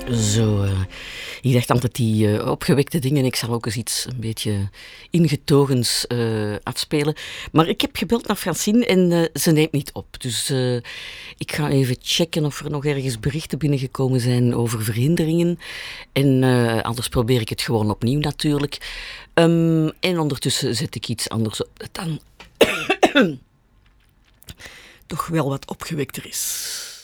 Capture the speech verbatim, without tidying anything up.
Zo, uh, ik dacht altijd die uh, opgewekte dingen. Ik zal ook eens iets een beetje ingetogens uh, afspelen. Maar ik heb gebeld naar Francine en uh, ze neemt niet op. Dus uh, ik ga even checken of er nog ergens berichten binnengekomen zijn over verhinderingen. En uh, anders probeer ik het gewoon opnieuw natuurlijk. Um, en ondertussen zet ik iets anders op dat dan toch wel wat opgewekter is.